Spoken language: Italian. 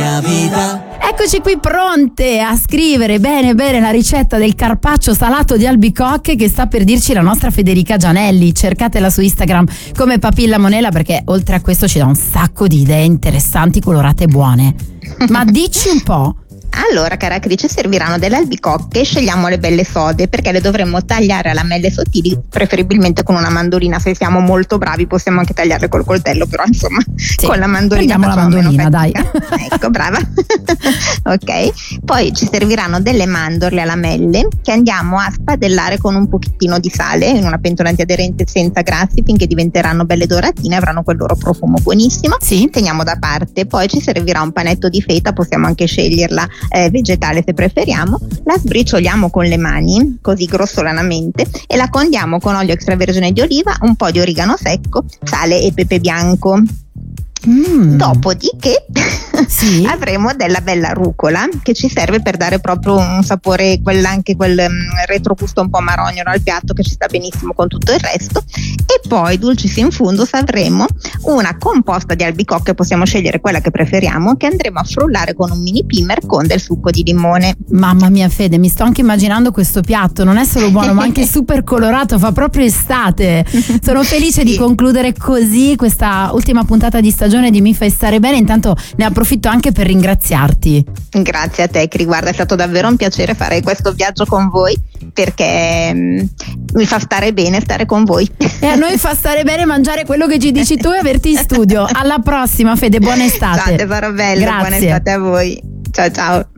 mia vita. Eccoci qui pronte a scrivere bene la ricetta del carpaccio salato di albicocche che sta per dirci la nostra Federica Gianelli. Cercatela su Instagram come Papilla Monella, perché oltre a questo ci dà un sacco di idee interessanti, colorate e buone. Ma dici un po'. Allora, cara Crice, serviranno delle albicocche, scegliamo le belle sode perché le dovremmo tagliare a lamelle sottili, preferibilmente con una mandolina. Se siamo molto bravi possiamo anche tagliarle col coltello, però insomma sì, con la mandolina prendiamo la mandolina, dai. Ecco, brava. Ok, poi ci serviranno delle mandorle a lamelle che andiamo a spadellare con un pochettino di sale in una pentola antiaderente senza grassi finché diventeranno belle doratine, avranno quel loro profumo buonissimo. Sì. Teniamo da parte. Poi ci servirà un panetto di feta, possiamo anche sceglierla vegetale se preferiamo. La sbricioliamo con le mani così grossolanamente e la condiamo con olio extravergine di oliva, un po' di origano secco, sale e pepe bianco. Dopodiché sì, avremo della bella rucola che ci serve per dare proprio un sapore, quel retrogusto un po' marognolo al piatto che ci sta benissimo con tutto il resto. E poi dulcis in fundus avremo una composta di albicocche, possiamo scegliere quella che preferiamo, che andremo a frullare con un mini primer con del succo di limone. Mamma mia Fede, mi sto anche immaginando questo piatto, non è solo buono ma anche super colorato, fa proprio estate. Sono felice di concludere così questa ultima puntata di stagione di Mi fai stare bene. Intanto ne approfitto anche per ringraziarti. Grazie a te, Cri, guarda, è stato davvero un piacere fare questo viaggio con voi, perché mi fa stare bene stare con voi. E a noi fa stare bene mangiare quello che ci dici tu e averti in studio. Alla prossima Fede, buona estate. Ciao tesoro bello, buona estate a voi. Ciao ciao.